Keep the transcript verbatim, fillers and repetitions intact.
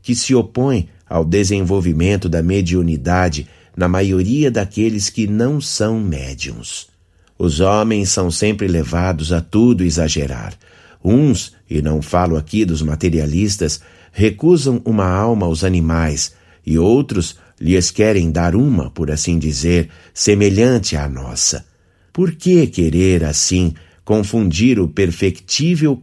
que se opõe ao desenvolvimento da mediunidade na maioria daqueles que não são médiuns. Os homens são sempre levados a tudo exagerar. Uns, e não falo aqui dos materialistas, recusam uma alma aos animais, e outros lhes querem dar uma, por assim dizer, semelhante à nossa. Por que querer, assim, confundir o perfectível